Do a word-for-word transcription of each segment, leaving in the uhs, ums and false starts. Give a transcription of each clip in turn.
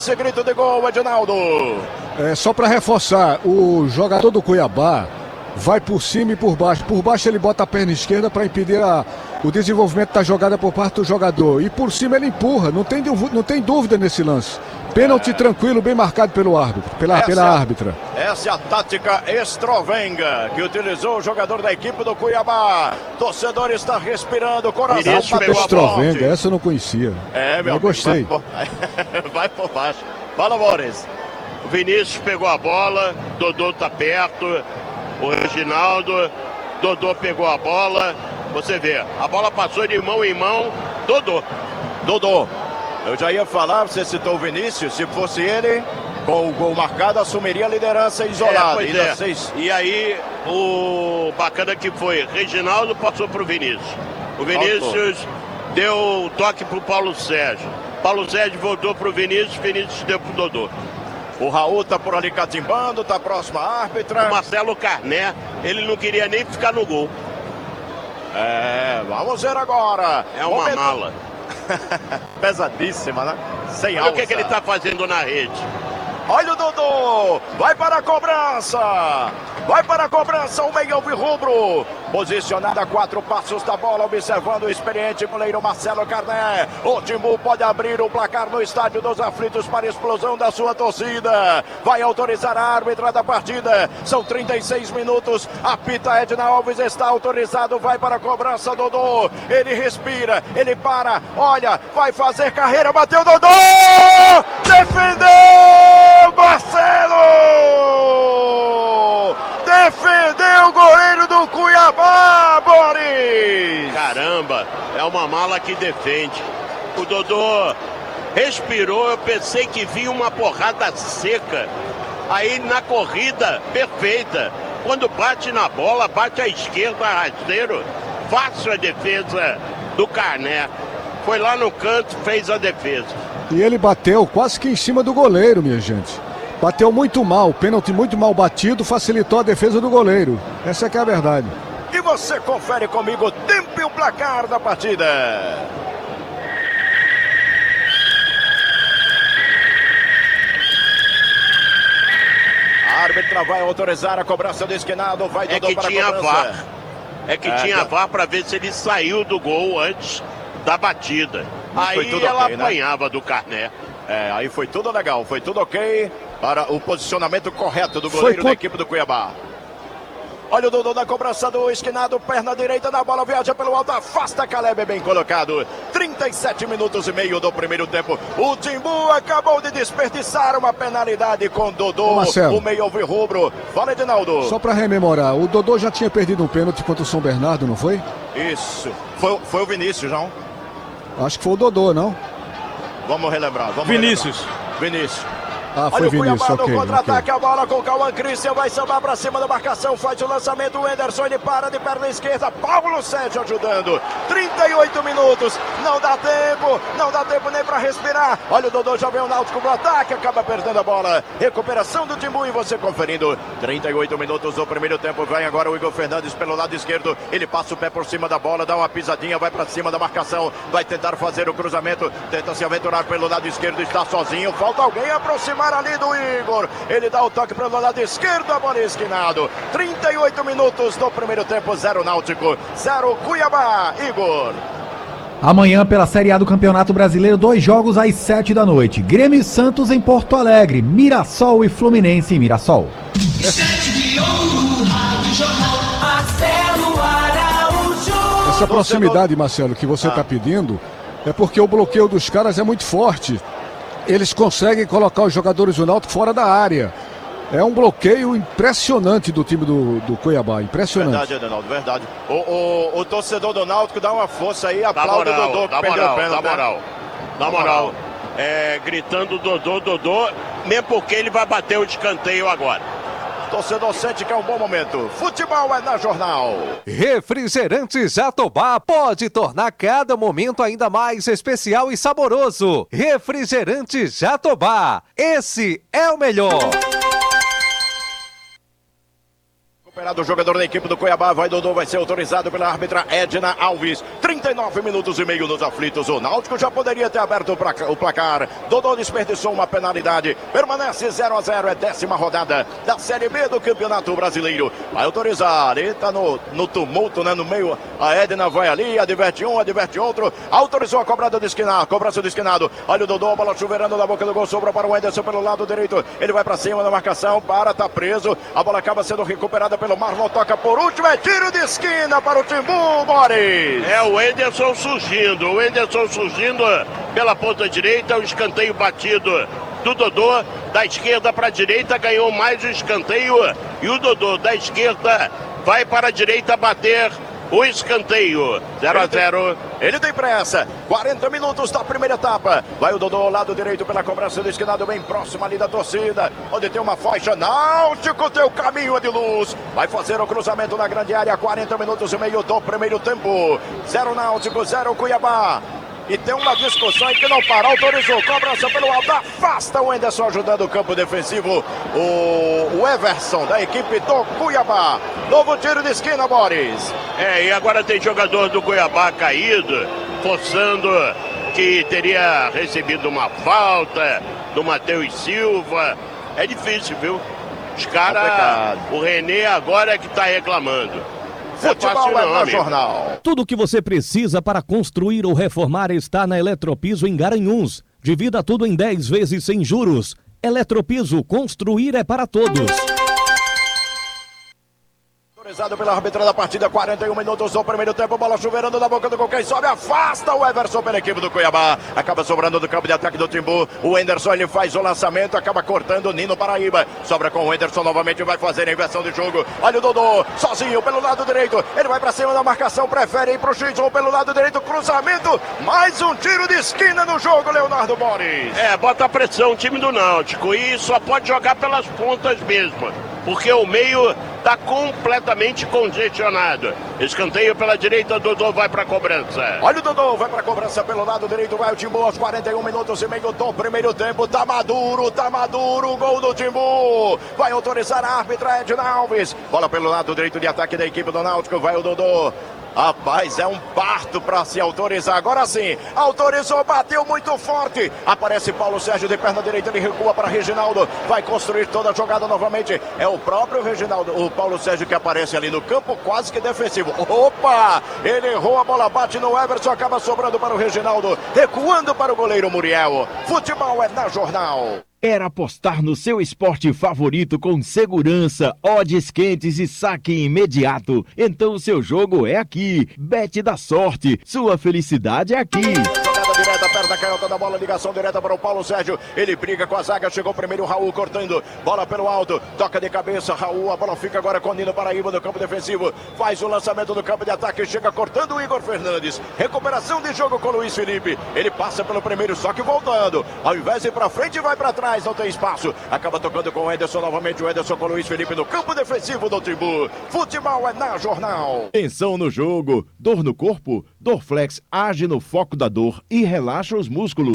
Esse grito de gol, Edinaldo. É, só para reforçar, o jogador do Cuiabá vai por cima e por baixo. Por baixo ele bota a perna esquerda para impedir a, o desenvolvimento da jogada por parte do jogador. E por cima ele empurra, não tem, não tem dúvida nesse lance. Pênalti é. tranquilo, bem marcado pelo árbitro, pela, essa, pela árbitra. Essa é a tática Strovenga que utilizou o jogador da equipe do Cuiabá. Torcedor está respirando, coração bateu Strovenga, essa eu não conhecia. É, meu eu gostei. Vai por, vai por baixo. Fala, Boris. O Vinícius pegou a bola, Dodô tá perto, o Reginaldo, Dodô pegou a bola. Você vê, a bola passou de mão em mão, Dodô. Dodô. Eu já ia falar, você citou o Vinícius, se fosse ele, com o gol marcado, assumiria a liderança isolada. É, pois é. Seis... E aí, o bacana que foi, Reginaldo passou pro Vinícius. O Vinícius Alto. deu o toque pro Paulo Sérgio. Paulo Sérgio voltou pro Vinícius, Vinícius deu pro Dodô. O Raul tá por ali catimbando, tá próximo à árbitra. O Marcelo Carné, ele não queria nem ficar no gol. É, vamos ver agora. É uma Momento... mala. Pesadíssima, né? Sem Olha alça. o que, que ele tá fazendo na rede. Olha o Dodô, vai para a cobrança, vai para a cobrança o meio alvirrubro, posicionado a quatro passos da bola, observando o experiente goleiro Marcelo Carné. O Timbu pode abrir o placar no Estádio dos Aflitos para a explosão da sua torcida, vai autorizar a árbitra da partida, são trinta e seis minutos, apita Edna Alves, está autorizado, vai para a cobrança Dodô, ele respira, ele para, olha, vai fazer carreira, bateu Dodô, defendeu! Marcelo! Defendeu o goleiro do Cuiabá, Boris! Caramba, é uma mala que defende. O Dodô respirou, eu pensei que vinha uma porrada seca. Aí na corrida, perfeita. Quando bate na bola, bate à esquerda, rasteiro. Fácil a defesa do Carné. Foi lá no canto, fez a defesa. E ele bateu quase que em cima do goleiro, minha gente. Bateu muito mal, pênalti muito mal batido, facilitou a defesa do goleiro. Essa é que é a verdade. E você confere comigo o tempo e o placar da partida. A árbitra vai autorizar a cobrança do esquinado, vai é que para tinha a cobrança. VAR. É que é, tinha tá. VAR para ver se ele saiu do gol antes da batida. Aí tudo ela okay, apanhava, né? Do Carné. É, aí foi tudo legal, foi tudo ok para o posicionamento correto do goleiro da equipe do Cuiabá. Olha o Dodô na cobrança do esquinado, perna direita na bola, viaja pelo alto, afasta Caleb, bem colocado. trinta e sete minutos e meio do primeiro tempo. O Timbu acabou de desperdiçar uma penalidade com Dodô, Marcelo, o meio alvirrubro. Fala, Edinaldo. Só para rememorar, o Dodô já tinha perdido um pênalti contra o São Bernardo, não foi? Isso, foi, foi o Vinícius, não? Acho que foi o Dodô, não? Vamos relembrar. Vamos Vinícius. Relembrar. Vinícius. Ah, foi Olha o Vinícius, Cuiabá ok. no contra-ataque, okay. A bola com o Cauã Christian, vai sambar pra cima da marcação, faz o lançamento, o Anderson, ele para de perna esquerda, Paulo Sérgio ajudando, trinta e oito minutos, não dá tempo, não dá tempo nem pra respirar. Olha o Dodô, já vem o Náutico pro ataque, acaba perdendo a bola, recuperação do Timbu e você conferindo, trinta e oito minutos do primeiro tempo, vem agora o Igor Fernandes pelo lado esquerdo, ele passa o pé por cima da bola, dá uma pisadinha, vai pra cima da marcação, vai tentar fazer o cruzamento, tenta se aventurar pelo lado esquerdo, está sozinho, falta alguém aproximar ali do Igor. Ele dá o toque para o lado esquerdo, a bola esquinado. trinta e oito minutos do primeiro tempo, zero Náutico, zero Cuiabá. Igor. Amanhã, pela Série A do Campeonato Brasileiro, dois jogos às sete da noite. Grêmio e Santos em Porto Alegre, Mirassol e Fluminense em Mirassol. Essa proximidade, Marcelo, que você está ah. pedindo, é porque o bloqueio dos caras é muito forte. Eles conseguem colocar os jogadores do Náutico fora da área. É um bloqueio impressionante do time do, do Cuiabá, impressionante. Verdade, Adinaldo, verdade. O, o, o torcedor do Náutico dá uma força aí, aplaude o Dodô que perdeu o pênalti. Dá moral, dá moral. É, gritando Dodô, Dodô, mesmo porque ele vai bater o escanteio agora. Torcedor sente que é um bom momento. Futebol é na Jornal. Refrigerante Jatobá pode tornar cada momento ainda mais especial e saboroso. Refrigerante Jatobá, esse é o melhor. Recuperado o jogador da equipe do Cuiabá, vai Dodô, vai ser autorizado pela árbitra Edna Alves. trinta e nove minutos e meio nos aflitos, o Náutico já poderia ter aberto o placar. Dodô desperdiçou uma penalidade, permanece zero a zero, é décima rodada da Série B do Campeonato Brasileiro. Vai autorizar, ele tá no, no tumulto, né, no meio, a Edna vai ali, adverte um, adverte outro, autorizou a cobrada do esquinado, cobrança do esquinado, olha o Dodô, a bola chuveirando na boca do gol, sobra para o Anderson pelo lado direito, ele vai para cima da marcação, para, tá preso, a bola acaba sendo recuperada pelo Marlon, toca por último, é tiro de esquina para o Timbu, Boris. É o Anderson surgindo, o Anderson surgindo pela ponta direita, o escanteio batido do Dodô, da esquerda para a direita, ganhou mais o escanteio, e o Dodô da esquerda vai para a direita bater o escanteio. zero a zero. Ele tem pressa. quarenta minutos da primeira etapa. Vai o Dodô ao lado direito pela cobrança do esquinado, bem próximo ali da torcida, onde tem uma faixa. Náutico, teu caminho é de luz. Vai fazer o cruzamento na grande área. quarenta minutos e meio do primeiro tempo. Zero Náutico, zero Cuiabá. E tem uma discussão aí que não para, autorizou, cobrança pelo alto, afasta o Anderson ajudando o campo defensivo, o, o Everson da equipe do Cuiabá. Novo tiro de esquina, Boris. É, e agora tem jogador do Cuiabá caído, forçando que teria recebido uma falta do Matheus Silva. É difícil, viu? Os caras, o René agora é que tá reclamando. Futebol é no jornal. Tudo o que você precisa para construir ou reformar está na Eletropiso em Garanhuns. Divida tudo em dez vezes sem juros. Eletropiso, construir é para todos. Autorizado pela árbitra da partida, quarenta e um minutos do primeiro tempo, bola chuveirando na boca do gol, quem sobe, afasta o Everson pela equipe do Cuiabá, acaba sobrando do campo de ataque do Timbu, o Anderson, ele faz o lançamento, acaba cortando o Nino Paraíba, sobra com o Anderson novamente, vai fazer a inversão de jogo, olha o Dodô, sozinho pelo lado direito, ele vai pra cima da marcação, prefere ir pro X um pelo lado direito, cruzamento, mais um tiro de esquina no jogo, Leonardo Boris. É, bota pressão o time do Náutico e só pode jogar pelas pontas mesmo, porque o meio está completamente congestionado. Escanteio pela direita, Dodô vai para a cobrança. Olha o Dodô, vai para a cobrança pelo lado direito, vai o Timbu aos quarenta e um minutos e meio do primeiro tempo. Tá maduro, tá maduro o gol do Timbu. Vai autorizar a árbitra Edna Alves. Bola pelo lado direito de ataque da equipe do Náutico, vai o Dodô. Rapaz, é um parto para se autorizar. Agora sim, autorizou, bateu muito forte. Aparece Paulo Sérgio de perna direita, ele recua para Reginaldo. Vai construir toda a jogada novamente. É o próprio Reginaldo, o Paulo Sérgio que aparece ali no campo, quase que defensivo. Opa! Ele errou, a bola bate no Everson, acaba sobrando para o Reginaldo, recuando para o goleiro Muriel. Futebol é na jornal. Era apostar no seu esporte favorito com segurança, odds quentes e saque imediato. Então o seu jogo é aqui. Bet da sorte. Sua felicidade é aqui. Jogada direta, perna canhota da bola, ligação direta para o Paulo Sérgio. Ele briga com a zaga, chegou primeiro o Raul cortando. Bola pelo alto, toca de cabeça, Raul. A bola fica agora com o Nino Paraíba no campo defensivo. Faz o lançamento do campo de ataque, chega cortando o Igor Fernandes. Recuperação de jogo com o Luiz Felipe. Ele passa pelo primeiro, só que voltando. Ao invés de ir para frente, vai para trás. Não tem espaço, acaba tocando com o Ederson novamente, o Ederson com o Luiz Felipe no campo defensivo do Timbu. Futebol é na jornal. Tensão no jogo, dor no corpo, Dorflex age no foco da dor e relaxa os músculos.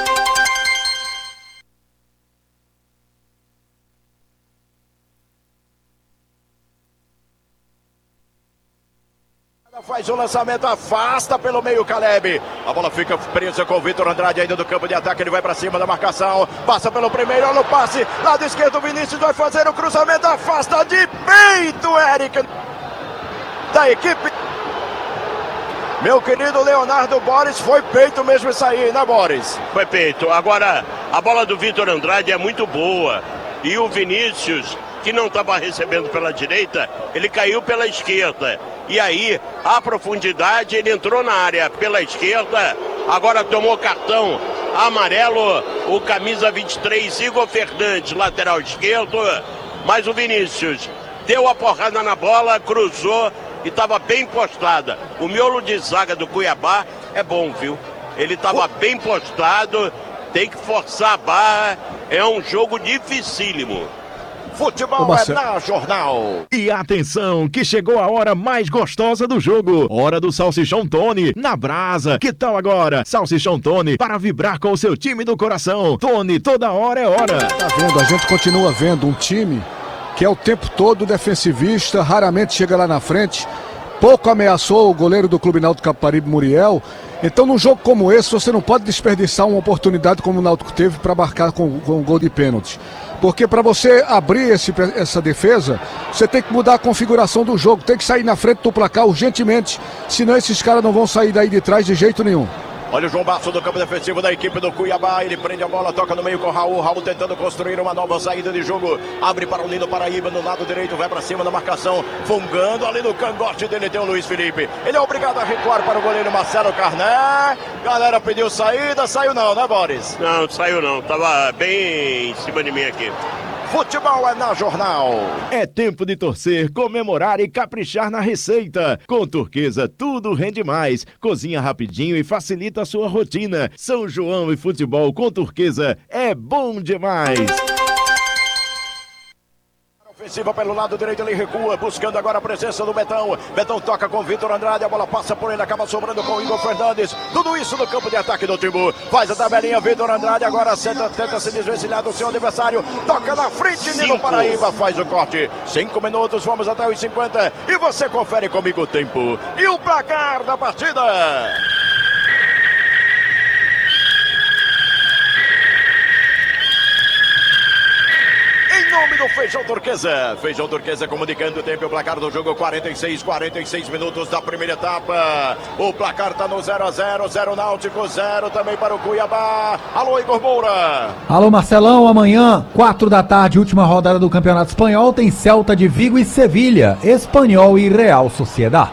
Faz o lançamento, afasta pelo meio Caleb. A bola fica presa com o Vitor Andrade ainda do campo de ataque. Ele vai para cima da marcação, passa pelo primeiro, olha o passe, lado esquerdo, Vinícius vai fazer o cruzamento, afasta de peito, Eric, da equipe. Meu querido Leonardo Boris, foi peito mesmo isso aí, né, Boris? Foi peito. Agora, a bola do Vitor Andrade é muito boa. E o Vinícius, que não estava recebendo pela direita, ele caiu pela esquerda. E aí, a profundidade, ele entrou na área pela esquerda, agora tomou cartão amarelo, o camisa vinte e três, Igor Fernandes, lateral esquerdo, mas o Vinícius deu a porrada na bola, cruzou e estava bem postada. O miolo de zaga do Cuiabá é bom, viu? Ele estava bem postado, tem que forçar a barra, é um jogo dificílimo. Futebol é na jornal. E atenção, que chegou a hora mais gostosa do jogo. Hora do Salsichão Tony, na brasa. Que tal agora? Salsichão Tony, para vibrar com o seu time do coração. Tony, toda hora é hora. Tá vendo? A gente continua vendo um time que é o tempo todo defensivista, raramente chega lá na frente, pouco ameaçou o goleiro do Clube Náutico Capibaribe, Muriel. Então, num jogo como esse, você não pode desperdiçar uma oportunidade como o Náutico teve para marcar com, com um gol de pênalti. Porque para você abrir esse, essa defesa, você tem que mudar a configuração do jogo, tem que sair na frente do placar urgentemente, senão esses caras não vão sair daí de trás de jeito nenhum. Olha o João Basso do campo defensivo da equipe do Cuiabá. Ele prende a bola, toca no meio com o Raul. Raul tentando construir uma nova saída de jogo. Abre para o Nino Paraíba no lado direito. Vai para cima da marcação. Fungando ali no cangote dele tem o Luiz Felipe. Ele é obrigado a recuar para o goleiro Marcelo Carné. Galera pediu saída. Saiu não, né, Boris? Não, saiu não. Tava bem em cima de mim aqui. Futebol é na Jornal. É tempo de torcer, comemorar e caprichar na receita. Com Turquesa, tudo rende mais. Cozinha rapidinho e facilita a sua rotina. São João e futebol com Turquesa é bom demais. Ofensiva pelo lado direito, ele recua, buscando agora a presença do Betão. Betão toca com Vitor Andrade, a bola passa por ele, acaba sobrando com o Igor Fernandes. Tudo isso no campo de ataque do Timbu. Faz a tabelinha, Vitor Andrade, agora senta, tenta se desvencilhar do seu adversário. Toca na frente, Nino Paraíba faz o corte. Cinco minutos, vamos até os cinquenta. E você confere comigo o tempo e o placar da partida. Em nome do Feijão Turquesa. Feijão Turquesa comunicando o tempo e o placar do jogo. quarenta e seis, quarenta e seis minutos da primeira etapa. O placar tá no zero a zero. zero Náutico, zero também para o Cuiabá. Alô, Igor Moura. Alô, Marcelão. Amanhã, quatro da tarde, última rodada do Campeonato Espanhol. Tem Celta de Vigo e Sevilha. Espanhol e Real Sociedad.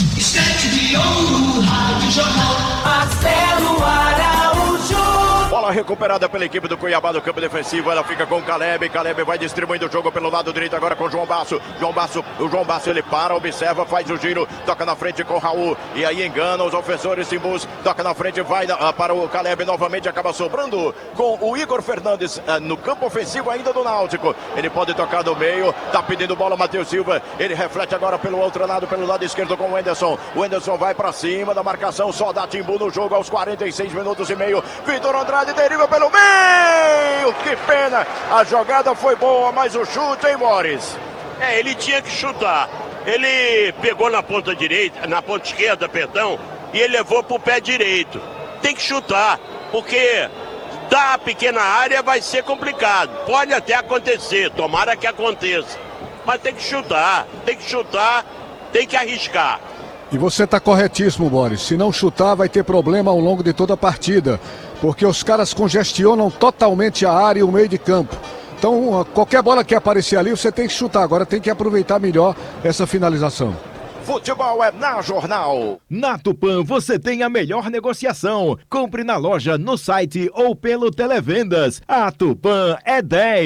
Bola recuperada pela equipe do Cuiabá do campo defensivo. Ela fica com o Caleb. Caleb vai distribuindo o jogo pelo lado direito agora com o João Basso. João Basso, o João Basso ele para, observa, faz o giro, toca na frente com o Raul. E aí engana os ofensores, Timbus, toca na frente, vai uh, para o Caleb novamente, acaba sobrando com o Igor Fernandes uh, no campo ofensivo ainda do Náutico. Ele pode tocar do meio, tá pedindo bola Matheus Silva. Ele reflete agora pelo outro lado, pelo lado esquerdo com o Enderson. O Enderson vai para cima da marcação, só dá Timbu no jogo aos quarenta e seis minutos e meio. Vitor Andrade deriva pelo meio, que pena, a jogada foi boa, mas o chute, hein, Morris? É, ele tinha que chutar. Ele pegou na ponta direita, na ponta esquerda, perdão, e ele levou pro pé direito. Tem que chutar, porque da pequena área vai ser complicado. Pode até acontecer, tomara que aconteça. Mas tem que chutar, tem que chutar, tem que arriscar. E você está corretíssimo, Boris. Se não chutar, vai ter problema ao longo de toda a partida. Porque os caras congestionam totalmente a área e o meio de campo. Então, qualquer bola que aparecer ali, você tem que chutar. Agora tem que aproveitar melhor essa finalização. Futebol é na Jornal. Na Tupã você tem a melhor negociação. Compre na loja, no site ou pelo Televendas. A Tupã é dez.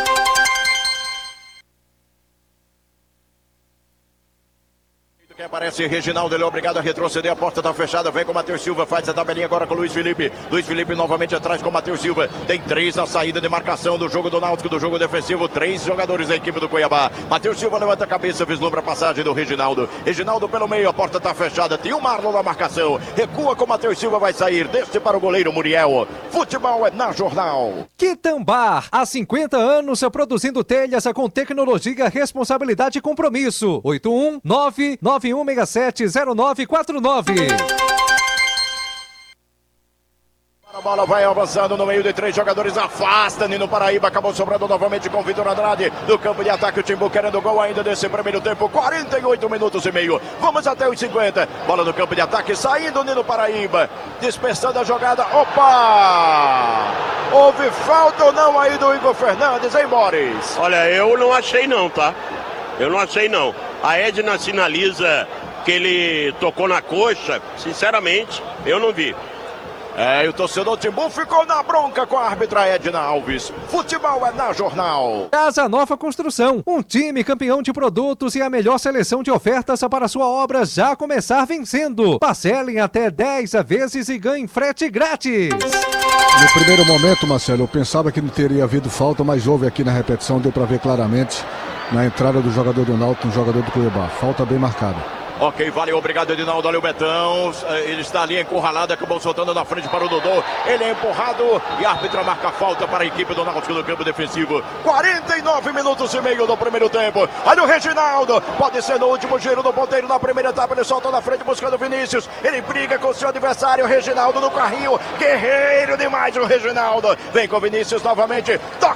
Quem aparece, Reginaldo, ele é obrigado a retroceder, a porta tá fechada, vem com o Matheus Silva, faz a tabelinha agora com o Luiz Felipe. Luiz Felipe novamente atrás com o Matheus Silva. Tem três na saída de marcação do jogo do Náutico, do jogo defensivo, três jogadores da equipe do Cuiabá. Matheus Silva levanta a cabeça, vislumbra a passagem do Reginaldo. Reginaldo pelo meio, a porta tá fechada, tem o Marlon na marcação. Recua com o Matheus Silva, vai sair, deste para o goleiro Muriel. Futebol é na Jornal. Quitambar, há cinquenta anos produzindo telhas com tecnologia, responsabilidade e compromisso. oito um nove nove um seis sete zero nove quatro nove. A bola vai avançando no meio de três jogadores, afasta Nino Paraíba, acabou sobrando novamente com Vitor Andrade, do campo de ataque o Timbu querendo gol ainda desse primeiro tempo, quarenta e oito minutos e meio, vamos até os cinquenta, bola no campo de ataque, saindo Nino Paraíba, dispersando a jogada, opa! Houve falta ou não aí do Igor Fernandes, hein, Boris? Olha, eu não achei não, tá? Eu não achei não. A Edna sinaliza que ele tocou na coxa, sinceramente, eu não vi. É, e o torcedor Timbu ficou na bronca com a árbitra Edna Alves. Futebol é na Jornal. Casa Nova Construção, um time campeão de produtos e a melhor seleção de ofertas para sua obra já começar vencendo. Parcelem até dez vezes e ganhem frete grátis. No primeiro momento, Marcelo, eu pensava que não teria havido falta, mas houve aqui na repetição, deu para ver claramente na entrada do jogador do Náutico no jogador do Cuiabá. Falta bem marcada. Ok, valeu, obrigado, Edinaldo. Olha o Betão. Ele está ali encurralado, acabou soltando na frente para o Dodô. Ele é empurrado e a árbitra marca falta para a equipe do Náutico no campo defensivo. quarenta e nove minutos e meio do primeiro tempo. Olha o Reginaldo. Pode ser no último giro do ponteiro na primeira etapa. Ele solta na frente buscando o Vinícius. Ele briga com o seu adversário, Reginaldo no carrinho. Guerreiro demais o Reginaldo. Vem com o Vinícius novamente. Toca